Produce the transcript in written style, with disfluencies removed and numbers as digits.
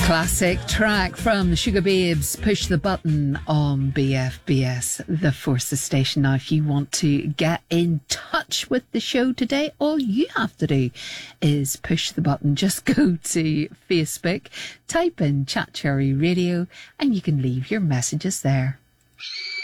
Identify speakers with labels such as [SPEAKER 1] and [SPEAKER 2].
[SPEAKER 1] Classic track from the Sugar Babes, Push the Button on BFBS, the Forces station. Now, if you want to get in touch with the show today, all you have to do is push the button. Just go to Facebook, type in Chat Cherry Radio, and you can leave your messages there.